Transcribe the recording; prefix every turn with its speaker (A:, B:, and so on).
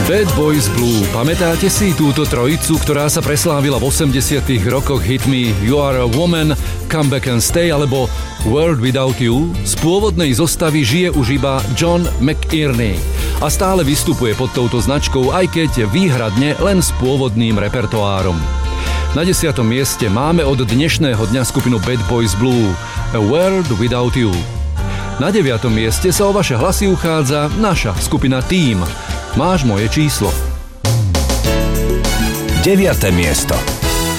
A: Bad Boys Blue. Pamätáte si túto trojicu, ktorá sa preslávila v 80 rokoch hitmi You Are a Woman, Come Back and Stay alebo World Without You? Z pôvodnej zostavy žije už iba John McInerney a stále vystupuje pod touto značkou, aj keď výhradne len s pôvodným repertoárom. Na 10. mieste máme od dnešného dňa skupinu Bad Boys Blue, A World Without You. Na 9. mieste sa o vaše hlasy uchádza naša skupina Team. Máš moje číslo.
B: 9. miesto.